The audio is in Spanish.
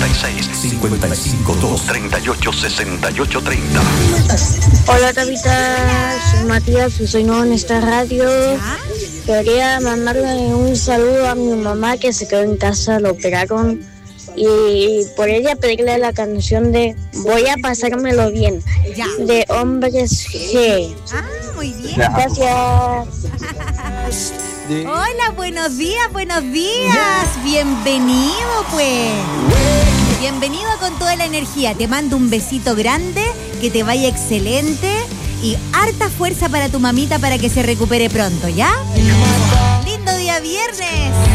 562 386830. Hola, Tabita, soy Matías y soy nuevo en esta radio. Quería mandarle un saludo a mi mamá que se quedó en casa, lo operaron. Y por ella pedirle la canción de Voy a pasármelo bien, de Hombres G. Muy bien. Gracias. Hola, buenos días. Bienvenido, pues. Bienvenido con toda la energía. Te mando un besito grande, que te vaya excelente y harta fuerza para tu mamita para que se recupere pronto, ¿ya? Lindo día viernes.